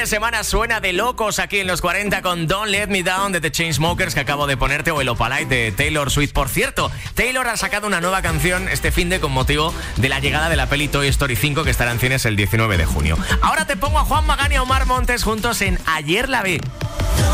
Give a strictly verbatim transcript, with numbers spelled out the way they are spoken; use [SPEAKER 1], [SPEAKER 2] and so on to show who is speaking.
[SPEAKER 1] semana suena de locos aquí en los cuarenta con Don't Let Me Down de The Chainsmokers, que acabo de ponerte, o el Opalite de Taylor Swift. Por cierto, Taylor ha sacado una nueva canción este finde con motivo de la llegada de la peli Toy Story cinco, que estará en cines el diecinueve de junio. Ahora te pongo a Juan Magán y a Omar Montes juntos en Ayer la vi.